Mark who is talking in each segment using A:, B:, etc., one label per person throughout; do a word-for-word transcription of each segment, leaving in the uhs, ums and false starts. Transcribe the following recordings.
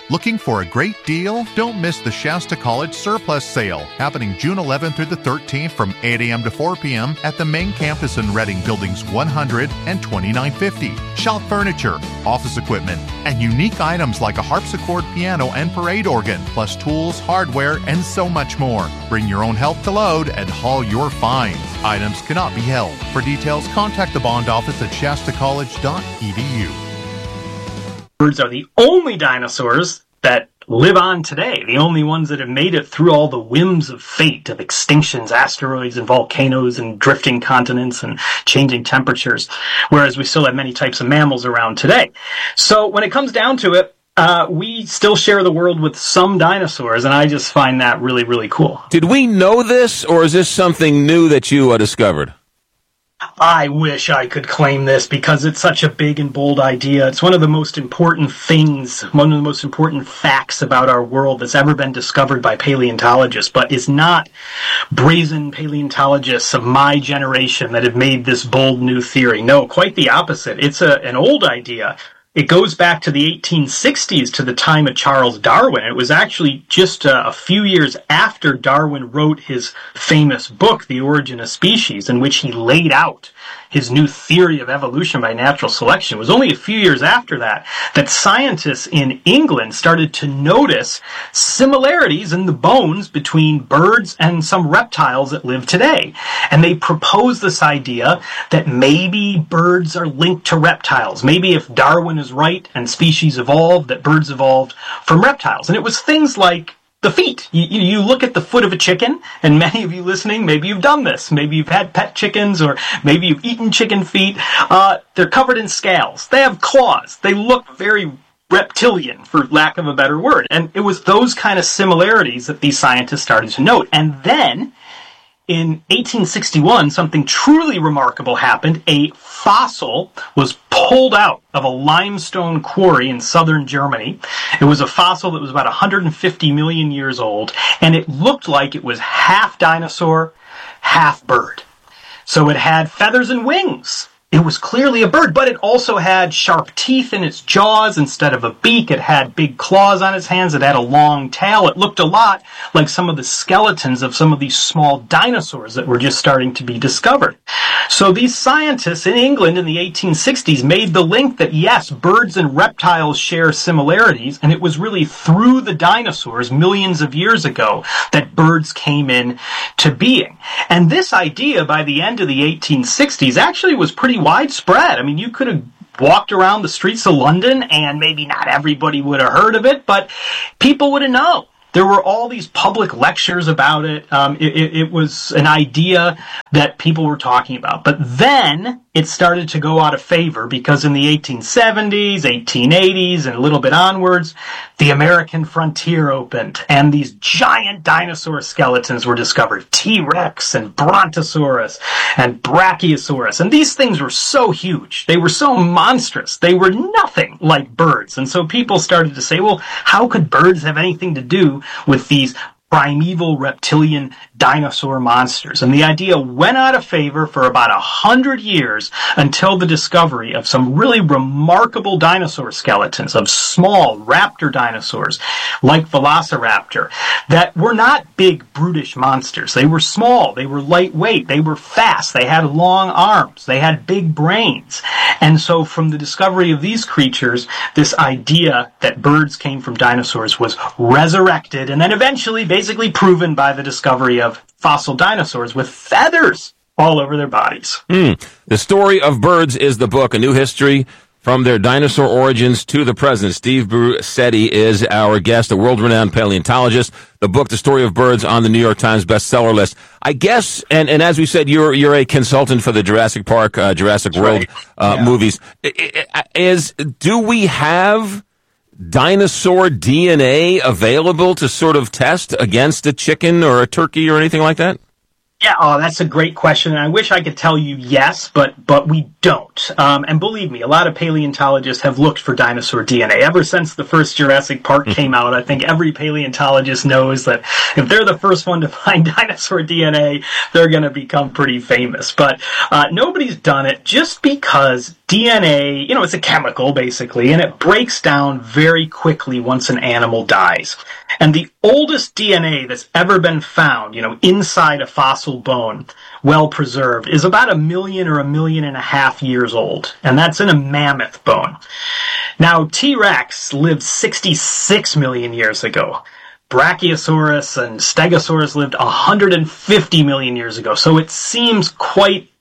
A: Looking for a great deal? Don't miss the Shasta College Surplus Sale, happening June eleventh through the thirteenth from eight a.m. to four p.m. at the main campus in Reading, Buildings one hundred and twenty-nine fifty. Shop furniture, office equipment, and unique items like a harpsichord piano and parade organ, plus tools, hardware, and so much more. Bring your own help to load and haul your finds. Items cannot be held. For details, contact the bond office at shasta college dot e d u.
B: Birds are the only dinosaurs that live on today, the only ones that have made it through all the whims of fate, of extinctions, asteroids, and volcanoes, and drifting continents, and changing temperatures, whereas we still have many types of mammals around today. So when it comes down to it, uh, we still share the world with some dinosaurs, and I just find that really, really cool.
C: Did we know this, or is this something new that you uh, discovered?
B: I wish I could claim this because it's such a big and bold idea. It's one of the most important things, one of the most important facts about our world that's ever been discovered by paleontologists, but it's not brazen paleontologists of my generation that have made this bold new theory. No, quite the opposite. It's a, an old idea. It goes back to the eighteen sixties, to the time of Charles Darwin. It was actually just uh, a few years after Darwin wrote his famous book, The Origin of Species, in which he laid out his new theory of evolution by natural selection. It was only a few years after that that scientists in England started to notice similarities in the bones between birds and some reptiles that live today. And they proposed this idea that maybe birds are linked to reptiles. Maybe if Darwin is right and species evolved, that birds evolved from reptiles. And it was things like the feet. You, you look at the foot of a chicken, and many of you listening, maybe you've done this. Maybe you've had pet chickens, or maybe you've eaten chicken feet. Uh, they're covered in scales. They have claws. They look very reptilian, for lack of a better word. And it was those kind of similarities that these scientists started to note. And then, in eighteen sixty-one, something truly remarkable happened. A fossil was pulled out of a limestone quarry in southern Germany. It was a fossil that was about one hundred fifty million years old, and it looked like it was half dinosaur, half bird. So it had feathers and wings. It was clearly a bird, but it also had sharp teeth in its jaws instead of a beak. It had big claws on its hands. It had a long tail. It looked a lot like some of the skeletons of some of these small dinosaurs that were just starting to be discovered. So these scientists in England in the eighteen sixties made the link that, yes, birds and reptiles share similarities, and it was really through the dinosaurs millions of years ago that birds came in to being. And this idea, by the end of the eighteen sixties, actually was pretty widespread. I mean, you could have walked around the streets of London and maybe not everybody would have heard of it, but people would have known. There were all these public lectures about it. Um, it, it. It was an idea that people were talking about. But then it started to go out of favor because in the eighteen seventies, eighteen eighties, and a little bit onwards, the American frontier opened, and these giant dinosaur skeletons were discovered. T-Rex and Brontosaurus and Brachiosaurus. And these things were so huge. They were so monstrous. They were nothing like birds. And so people started to say, well, how could birds have anything to do with these primeval reptilian dinosaur monsters? And the idea went out of favor for about a hundred years until the discovery of some really remarkable dinosaur skeletons of small raptor dinosaurs like Velociraptor that were not big brutish monsters. They were small, they were lightweight, they were fast, they had long arms, they had big brains. And so from the discovery of these creatures, this idea that birds came from dinosaurs was resurrected and then eventually basically proven by the discovery of fossil dinosaurs with feathers all over their bodies.
C: Mm. The Story of Birds is the book, A New History from Their Dinosaur Origins to the Present. Steve Brusetti is our guest, a world-renowned paleontologist. The book, The Story of Birds, on the New York Times bestseller list. I guess, and, and as we said, you're you're a consultant for the Jurassic Park, uh, Jurassic
B: That's
C: World
B: right.
C: uh,
B: yeah.
C: movies. Is do we have dinosaur D N A available to sort of test against a chicken or a turkey or anything like that?
B: Yeah, oh, that's a great question, and I wish I could tell you yes, but but we don't. Um, and believe me, a lot of paleontologists have looked for dinosaur D N A. Ever since the first Jurassic Park came out, I think every paleontologist knows that if they're the first one to find dinosaur D N A, they're going to become pretty famous. But uh, nobody's done it just because D N A, you know, it's a chemical basically, and it breaks down very quickly once an animal dies. And the oldest D N A that's ever been found, you know, inside a fossil bone, well preserved, is about a million or a million and a half years old. And that's in a mammoth bone. Now, T-Rex lived sixty-six million years ago. Brachiosaurus and Stegosaurus lived one hundred fifty million years ago. So it seems quite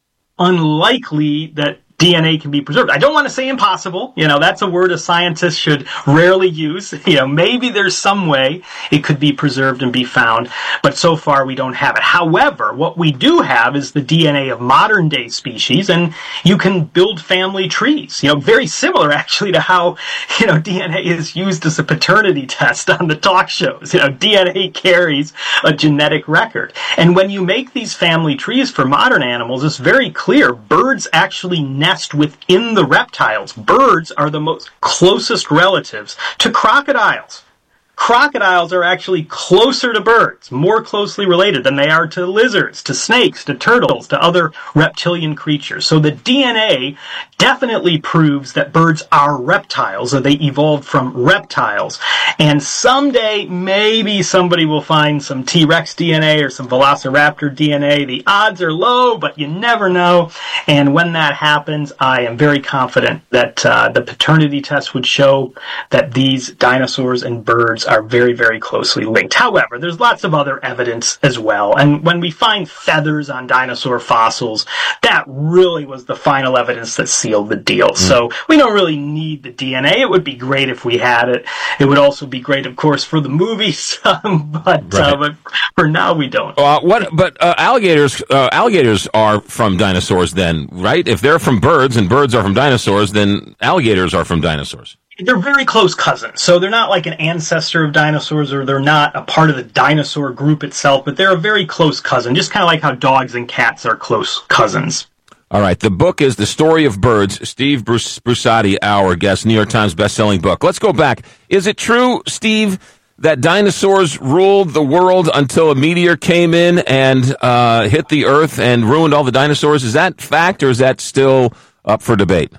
B: unlikely that D N A can be preserved. I don't want to say impossible. You know, that's a word a scientist should rarely use. You know, maybe there's some way it could be preserved and be found, but so far we don't have it. However, what we do have is the D N A of modern day species, and you can build family trees. You know, very similar actually to how, you know, D N A is used as a paternity test on the talk shows. You know, D N A carries a genetic record. And when you make these family trees for modern animals, it's very clear birds actually nest within the reptiles. Birds are the most closest relatives to crocodiles. Crocodiles are actually closer to birds, more closely related than they are to lizards, to snakes, to turtles, to other reptilian creatures. So the D N A definitely proves that birds are reptiles, or they evolved from reptiles. And someday, maybe somebody will find some T-Rex D N A or some Velociraptor D N A. The odds are low, but you never know. And when that happens, I am very confident that uh, the paternity test would show that these dinosaurs and birds are very, very closely linked. However, there's lots of other evidence as well. And when we find feathers on dinosaur fossils, that really was the final evidence that sealed the deal. Mm. So we don't really need the D N A. It would be great if we had it. It would also be great, of course, for the movies, um, but, right. uh, but for now we don't.
C: Uh, what? But uh, alligators, uh, alligators are from dinosaurs then, right? If they're from birds and birds are from dinosaurs, then alligators are from dinosaurs.
B: They're very close cousins, so they're not like an ancestor of dinosaurs, or they're not a part of the dinosaur group itself, but they're a very close cousin, just kind of like how dogs and cats are close cousins.
C: All right, the book is The Story of Birds. Steve Bruce, Brusatte, our guest, New York Times bestselling book. Let's go back. Is it true, Steve, that dinosaurs ruled the world until a meteor came in and uh, hit the Earth and ruined all the dinosaurs? Is that fact, or is that still up for debate?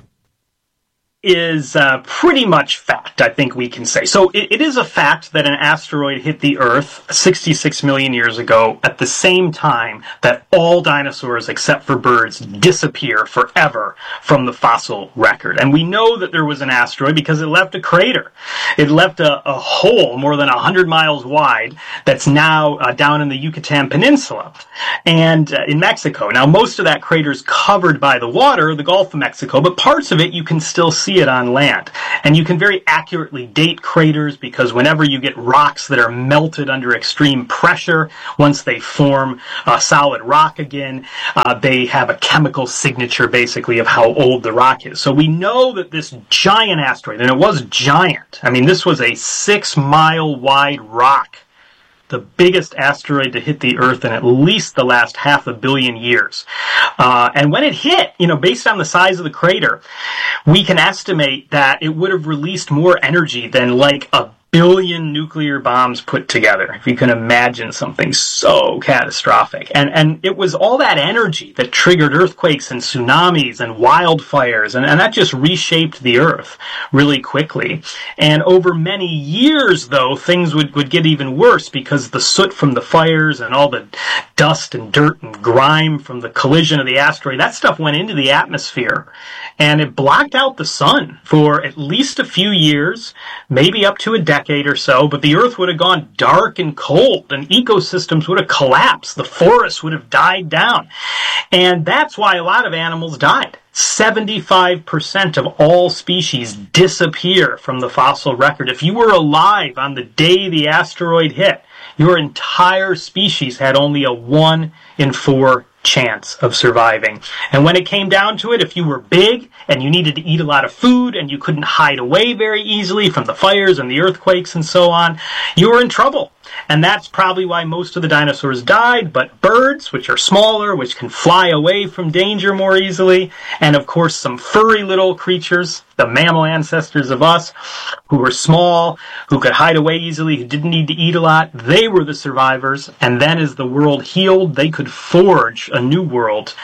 B: Is uh, pretty much fact, I think we can say. So it, it is a fact that an asteroid hit the Earth sixty-six million years ago at the same time that all dinosaurs except for birds disappear forever from the fossil record. And we know that there was an asteroid because it left a crater. It left a, a hole more than one hundred miles wide that's now uh, down in the Yucatan Peninsula and uh, in Mexico. Now, most of that crater is covered by the water, the Gulf of Mexico, but parts of it you can still see it on land. And you can very accurately date craters because whenever you get rocks that are melted under extreme pressure, once they form uh, solid rock again, uh, they have a chemical signature basically of how old the rock is. So we know that this giant asteroid, and it was giant, I mean this was a six mile wide rock, the biggest asteroid to hit the Earth in at least the last half a billion years. Uh, and when it hit, you know, based on the size of the crater, we can estimate that it would have released more energy than like a billion nuclear bombs put together, if you can imagine something so catastrophic. And and it was all that energy that triggered earthquakes and tsunamis and wildfires, and, and that just reshaped the Earth really quickly. And over many years, though, things would, would get even worse because the soot from the fires and all the dust and dirt and grime from the collision of the asteroid, that stuff went into the atmosphere, and it blocked out the sun for at least a few years, maybe up to a decade or so, but the Earth would have gone dark and cold, and ecosystems would have collapsed. The forests would have died down. And that's why a lot of animals died. seventy-five percent of all species disappear from the fossil record. If you were alive on the day the asteroid hit, your entire species had only a one in four chance of surviving. And when it came down to it, if you were big and you needed to eat a lot of food and you couldn't hide away very easily from the fires and the earthquakes and so on, you were in trouble. And that's probably why most of the dinosaurs died, but birds, which are smaller, which can fly away from danger more easily, and of course some furry little creatures, the mammal ancestors of us, who were small, who could hide away easily, who didn't need to eat a lot, they were the survivors. And then as the world healed, they could forge a new world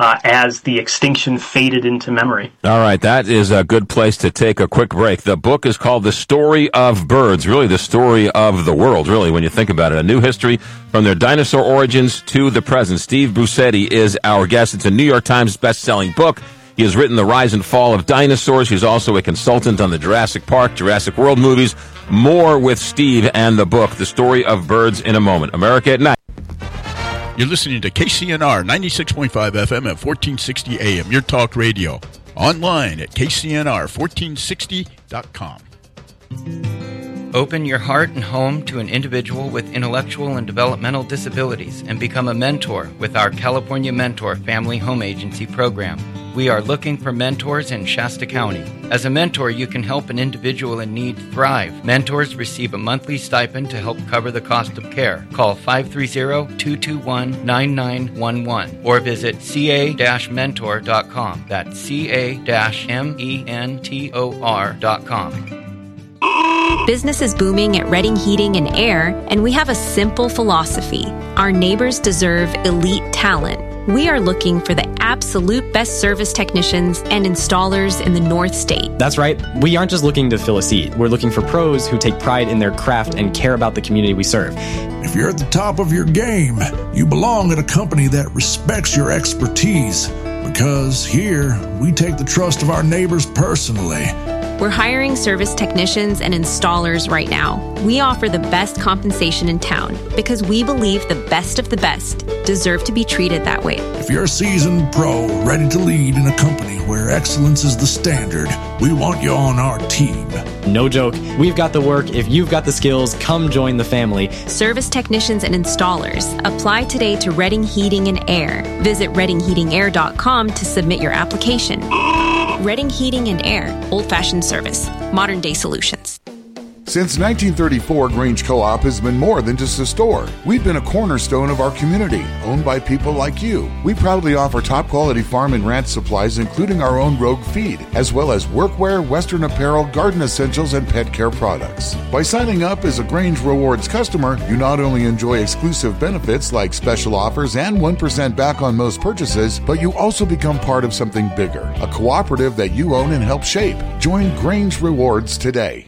B: uh, as the extinction faded into memory.
C: All right, that is a good place to take a quick break. The book is called The Story of Birds, really the story of the world, really, when you think about it. A new history from their dinosaur origins to the present. Steve Brucetti is our guest. It's a New York Times best-selling book. He has written The Rise and Fall of Dinosaurs. He's also a consultant on the Jurassic Park, Jurassic World movies. More with Steve and the book, The Story of Birds, in a moment. America at Night.
D: You're listening to K C N R ninety-six point five F M at fourteen sixty A M, your talk radio. Online at K C N R fourteen sixty dot com.
E: Open your heart and home to an individual with intellectual and developmental disabilities and become a mentor with our California Mentor Family Home Agency program. We are looking for mentors in Shasta County. As a mentor, you can help an individual in need thrive. Mentors receive a monthly stipend to help cover the cost of care. Call five three zero, two two one, nine nine one one or visit c a dash mentor dot com. That's C A M E N T O R dot com.
F: Business is booming at Redding Heating and Air, and we have a simple philosophy. Our neighbors deserve elite talent. We are looking for the absolute best service technicians and installers in the North State.
G: That's right. We aren't just looking to fill a seat. We're looking for pros who take pride in their craft and care about the community we serve.
H: If you're at the top of your game, you belong at a company that respects your expertise. Because here, we take the trust of our neighbors personally.
F: We're hiring service technicians and installers right now. We offer the best compensation in town because we believe the best of the best deserve to be treated that way.
H: If you're a seasoned pro ready to lead in a company where excellence is the standard, we want you on our team.
G: No joke. We've got the work. If you've got the skills, come join the family.
F: Service technicians and installers. Apply today to Redding Heating and Air. Visit redding heating air dot com to submit your application. Redding Heating and Air, old-fashioned service, modern-day solutions.
I: Since nineteen thirty-four, Grange Co-op has been more than just a store. We've been a cornerstone of our community, owned by people like you. We proudly offer top-quality farm and ranch supplies, including our own Rogue feed, as well as workwear, Western apparel, garden essentials, and pet care products. By signing up as a Grange Rewards customer, you not only enjoy exclusive benefits like special offers and one percent back on most purchases, but you also become part of something bigger, a cooperative that you own and help shape. Join Grange Rewards today.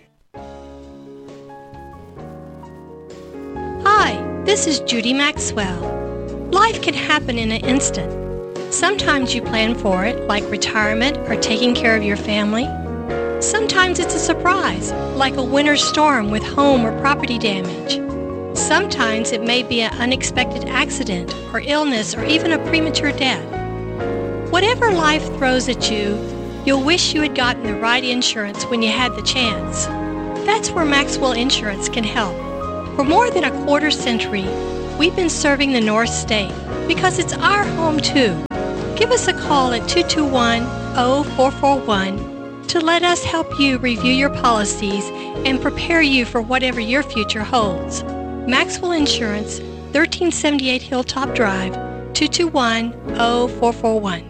J: This is Judy Maxwell. Life can happen in an instant. Sometimes you plan for it, like retirement or taking care of your family. Sometimes it's a surprise, like a winter storm with home or property damage. Sometimes it may be an unexpected accident or illness or even a premature death. Whatever life throws at you, you'll wish you had gotten the right insurance when you had the chance. That's where Maxwell Insurance can help. For more than a quarter century, we've been serving the North State because it's our home too. Give us a call at two two one, zero four four one to let us help you review your policies and prepare you for whatever your future holds. Maxwell Insurance, thirteen seventy-eight Hilltop Drive, two two one, zero four four one.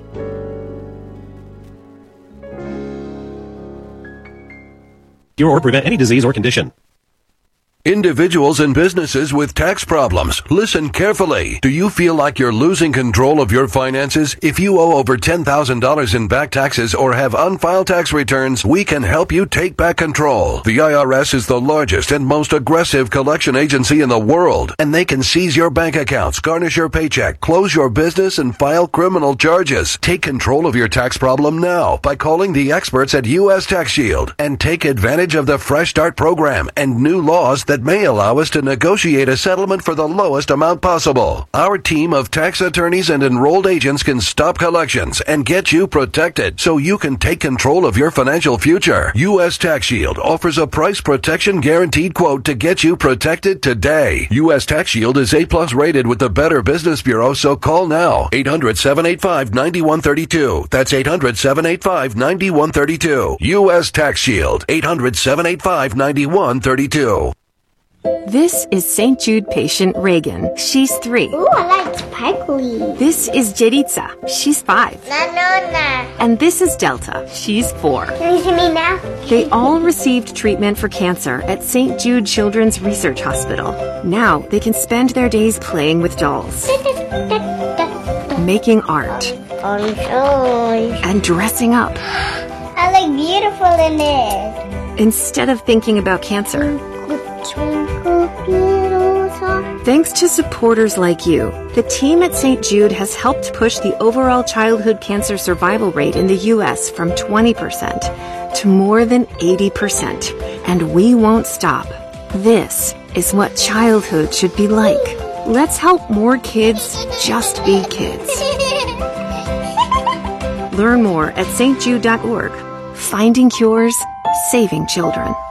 K: Cure or prevent any disease or condition.
L: Individuals and businesses with tax problems, listen carefully. Do you feel like you're losing control of your finances? If you owe over ten thousand dollars in back taxes or have unfiled tax returns, we can help you take back control. The I R S is the largest and most aggressive collection agency in the world, and they can seize your bank accounts, garnish your paycheck, close your business, and file criminal charges. Take control of your tax problem now by calling the experts at U S Tax Shield and take advantage of the Fresh Start program and new laws that may allow us to negotiate a settlement for the lowest amount possible. Our team of tax attorneys and enrolled agents can stop collections and get you protected so you can take control of your financial future. U S Tax Shield offers a price protection guaranteed quote to get you protected today. U S Tax Shield is A plus rated with the Better Business Bureau, so call now. eight hundred, seven eight five, nine one three two. That's eight hundred, seven eight five, nine one three two. U S Tax Shield. eight hundred, seven eight five, nine one three two.
M: This is Saint Jude patient Reagan. She's three.
N: Ooh, I like sparkly.
M: This is Jeritza. She's five.
N: No, no, no.
M: And this is Delta. She's four.
N: Can you see me now?
M: They all received treatment for cancer at Saint Jude Children's Research Hospital. Now they can spend their days playing with dolls. making art and dressing up.
N: I look beautiful in it.
M: Instead of thinking about cancer. Thanks to supporters like you, the team at Saint Jude has helped push the overall childhood cancer survival rate in the U S from twenty percent to more than eighty percent. And we won't stop. This is what childhood should be like. Let's help more kids just be kids. Learn more at s t jude dot org. Finding cures, saving children.